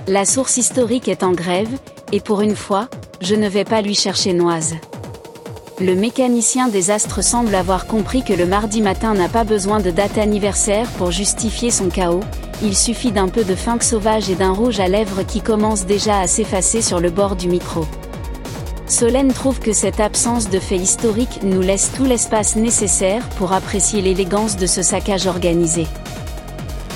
La source historique est en grève, et pour une fois, je ne vais pas lui chercher noise. Le mécanicien des astres semble avoir compris que le mardi matin n'a pas besoin de date anniversaire pour justifier son chaos, il suffit d'un peu de funk sauvage et d'un rouge à lèvres qui commence déjà à s'effacer sur le bord du micro. Solène trouve que cette absence de fait historique nous laisse tout l'espace nécessaire pour apprécier l'élégance de ce saccage organisé.